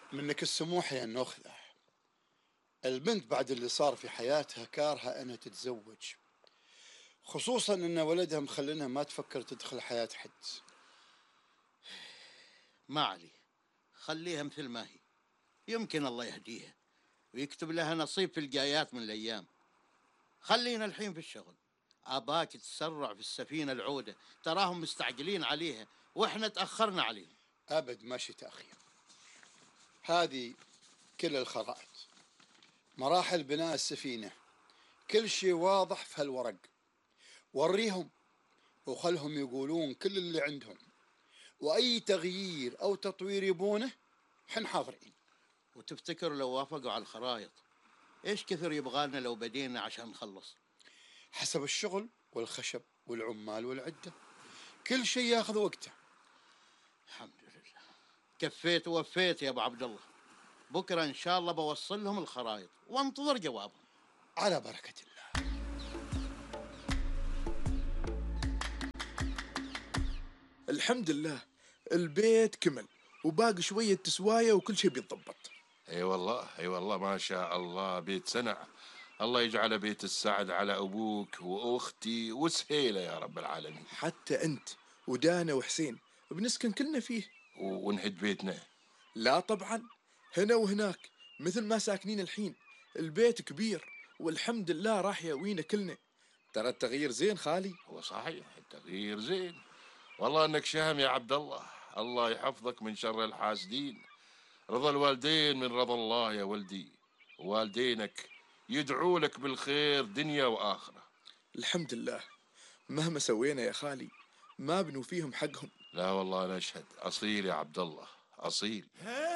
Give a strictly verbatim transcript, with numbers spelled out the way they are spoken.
منك السموح يا النخلة. البنت بعد اللي صار في حياتها كارهة أنها تتزوج، خصوصا أن ولدها مخلينها ما تفكر تدخل حياة حد. ما علي، خليها مثل ما هي، يمكن الله يهديها ويكتب لها نصيب في الجايات من الأيام. خلينا الحين في الشغل. أباك تسرع في السفينة العودة، تراهم مستعجلين عليها وإحنا تأخرنا عليهم. أبد ماشي تأخير، هذه كل الخرائط، مراحل بناء السفينة، كل شيء واضح في هالورق. وريهم وخلهم يقولون كل اللي عندهم، وأي تغيير أو تطوير يبونه حن حاضرين. وتفتكر لو وافقوا على الخرائط إيش كثر يبغالنا لو بدينا عشان نخلص؟ حسب الشغل والخشب والعمال والعدة، كل شيء ياخذ وقته. الحمد لله، كفيت ووفيت يا أبو عبد الله. بكرة إن شاء الله بوصل لهم الخرائط وانتظر جوابهم. على بركة الله. الحمد لله، البيت كمل وباقي شوية تسواية وكل شيء بيتضبط. اي والله اي والله ما شاء الله، بيت سنع. الله يجعل بيت السعد على ابوك واختي وسهيله يا رب العالمين. حتى انت ودانا وحسين بنسكن كلنا فيه. ونهد بيتنا؟ لا طبعا، هنا وهناك مثل ما ساكنين الحين. البيت كبير والحمد لله راح ياوينا كلنا. ترى التغيير زين خالي. هو صحيح التغيير زين، والله انك شهم يا عبد الله. الله يحفظك من شر الحاسدين. رضا الوالدين من رضا الله يا ولدي، والدينك يدعوا لك بالخير دنيا واخره. الحمد لله، مهما سوينا يا خالي ما بنوفيهم حقهم. لا والله انا اشهد، اصيل يا عبد الله اصيل.